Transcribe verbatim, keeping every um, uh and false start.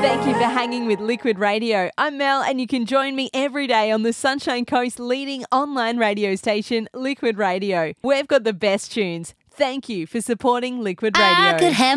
Thank you for hanging with Liquid Radio. I'm Mel, and you can join me every day on the Sunshine Coast's leading online radio station, Liquid Radio. We've got the best tunes. Thank you for supporting Liquid Radio. I could have